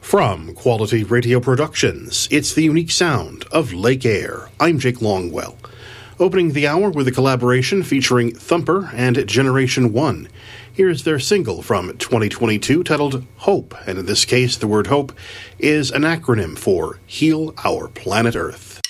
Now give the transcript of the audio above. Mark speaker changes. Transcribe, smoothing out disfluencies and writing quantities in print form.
Speaker 1: From Quality Radio Productions, it's the unique sound of Lake Air. I'm Jake Longwell. Opening the hour with a collaboration featuring Thumper and Generation 1. Here's their single from 2022 titled Hope, and in this case, the word hope is an acronym for Heal Our Planet Earth.